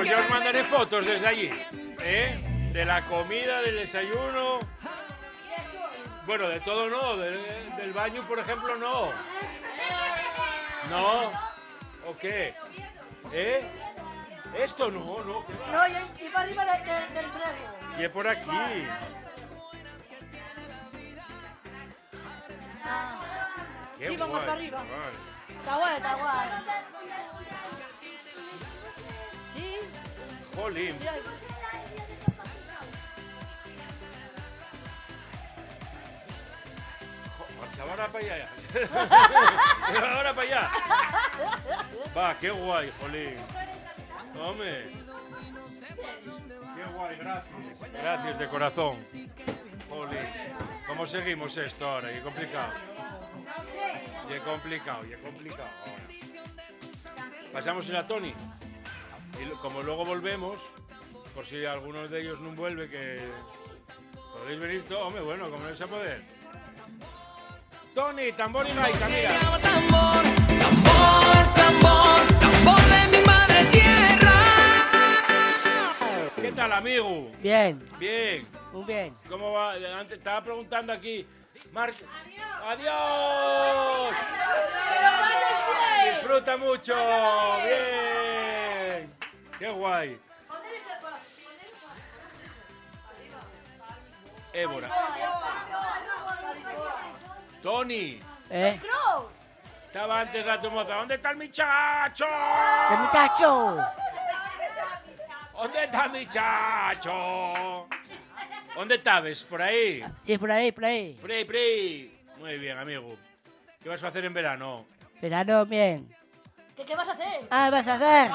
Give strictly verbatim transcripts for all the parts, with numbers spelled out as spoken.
Pues yo os mandaré fotos desde allí, ¿eh? De la comida, del desayuno. Bueno, de todo no, de- del baño, por ejemplo, no. No. ¿O qué? ¿Eh? Esto no, no. No, y, y para arriba de, de, del brego. Y es por aquí. Ah. Qué Sí, vamos guay, para arriba. chaval. Está guay, está guay. Sí, Jolín. sí, hay- Jo, ahora para allá. Ahora para allá. Va, qué guay, jolín. Hombre. Qué guay, gracias. Gracias de corazón. Jolín. ¿Cómo seguimos esto ahora? Y complicado. Y es complicado, y es complicado ahora. Pasamos a Tony. Y lo- como luego volvemos, por si alguno de ellos no vuelve, que podéis venir todos, hombre, bueno, como no se poder. Tony, tambor y gaita, mira. Tambor, tambor, tambor, tambor de mi madre tierra. ¿Qué tal, amigo? Bien, Bien. muy bien. ¿Cómo va? Antes estaba preguntando aquí. Mar... ¡Adiós! ¡Que lo pases bien! Disfruta mucho. Bien. Qué guay. Évora. Tony. ¿Eh? ¡Cross! Estaba antes la tu moza. ¿Dónde está el muchacho? ¡El muchacho! ¿Dónde está el muchacho? ¿Dónde estabas? ¿Por ahí? Sí, por ahí, por ahí. Por ahí, por ahí. Muy bien, amigo. ¿Qué vas a hacer en verano? Verano bien. ¿Qué, ¿Qué vas a hacer? Ah, ¿vas a hacer?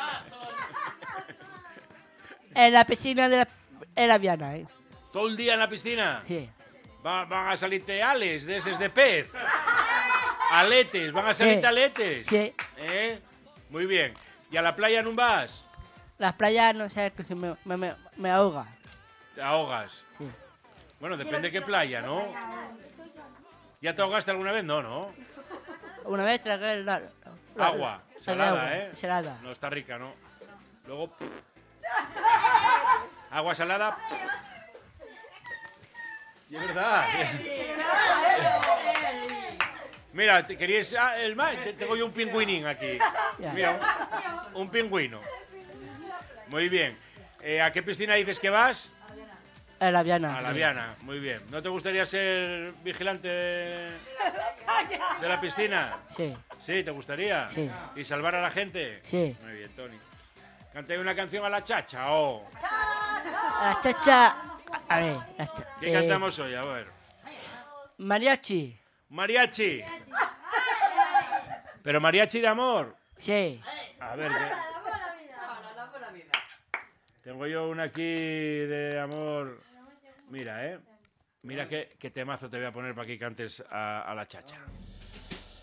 En la piscina de la, en la Viana, ¿eh? ¿Todo el día en la piscina? Sí. Va- ¿Van a salirte ales de esos de pez? ¿Aletes? ¿Van a salirte Sí. aletes? Sí. ¿Eh? Muy bien. ¿Y a la playa no vas? Las playas, no sé, que se me, me, me, me ahoga. Te ahogas. Sí. Bueno, depende de qué playa, ¿no? ¿Ya te ahogaste alguna vez? No, ¿no? Una vez tragué la, la- Agua, el salada, agua, ¿eh? Salada. No está rica, ¿no? Luego... Agua salada... Y es verdad. Mira, ¿te querías ah, el mar? Te- Tengo yo un pingüinín aquí. Ya. Mira, un, un pingüino. Muy bien. Eh, ¿A qué piscina dices que vas? En la Viana. A la Viana, muy bien. ¿No te gustaría ser vigilante de, de la piscina? Sí, Sí, ¿te gustaría? Sí. ¿Y salvar a la gente? sí. Muy bien, Tony. Cante una canción a la chacha, oh. La chacha... A ver, la cha- ¿Qué eh, cantamos hoy? A ver. Mariachi. Mariachi. ¿Pero mariachi de amor? Sí. A ver, ¿qué? Tengo yo una aquí de amor. Mira, ¿eh? Mira qué, qué temazo te voy a poner para que cantes a, a la chacha.